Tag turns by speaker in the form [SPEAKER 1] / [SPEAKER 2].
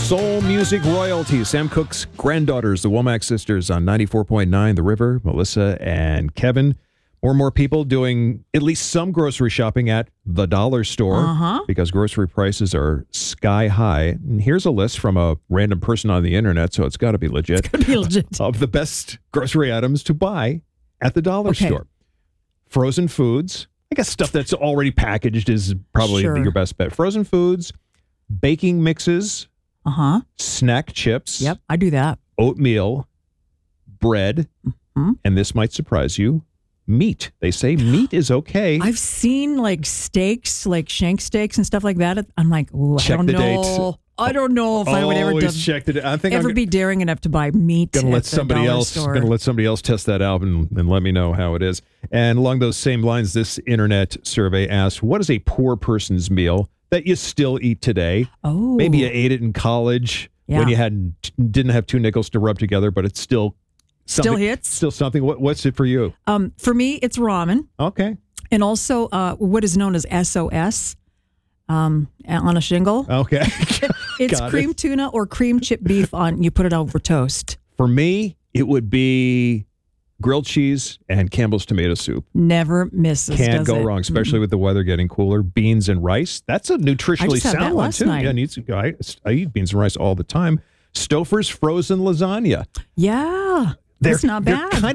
[SPEAKER 1] Soul music royalty. Sam Cooke's granddaughters, the Womack sisters, on 94.9 The River, Melissa and Kevin. More and more people doing at least some grocery shopping at the dollar store because grocery prices are sky high. And here's a list from a random person on the internet, so it's got to be legit.
[SPEAKER 2] It's got to be legit.
[SPEAKER 1] Of the best grocery items to buy at the dollar store. Frozen foods. I guess stuff that's already packaged is probably your best bet. Frozen foods, baking mixes, snack chips.
[SPEAKER 2] Yep, I do that.
[SPEAKER 1] Oatmeal, bread, and this might surprise you, meat. They say meat is okay.
[SPEAKER 2] I've seen like steaks, like shank steaks and stuff like that. I'm like, ooh, I don't know. I don't know if I would ever
[SPEAKER 1] check the date. I think
[SPEAKER 2] ever be daring enough to buy meat.
[SPEAKER 1] Gonna let somebody else test that out and let me know how it is. And along those same lines, this internet survey asked, what is a poor person's meal that you still eat today?
[SPEAKER 2] Oh,
[SPEAKER 1] maybe you ate it in college when you didn't have 2 nickels to rub together, but it's still hits. Still something. What's it for you?
[SPEAKER 2] For me, it's ramen.
[SPEAKER 1] Okay.
[SPEAKER 2] And also what is known as SOS. On a shingle.
[SPEAKER 1] Okay.
[SPEAKER 2] It's cream tuna or cream chip beef you put it over toast.
[SPEAKER 1] For me, it would be grilled cheese and Campbell's tomato soup.
[SPEAKER 2] Never misses.
[SPEAKER 1] Can't go wrong, especially with the weather getting cooler. Beans and rice. That's a nutritionally sound one too.
[SPEAKER 2] Night.
[SPEAKER 1] Yeah, I eat beans and rice all the time. Stouffer's frozen lasagna.
[SPEAKER 2] Yeah. That's not bad.